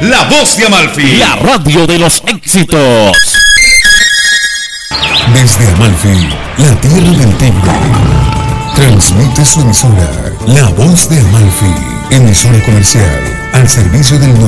La Voz de Amalfi, la radio de los éxitos. Desde Amalfi, la tierra del Tigre, transmite su emisora, La Voz de Amalfi, emisora comercial, al servicio del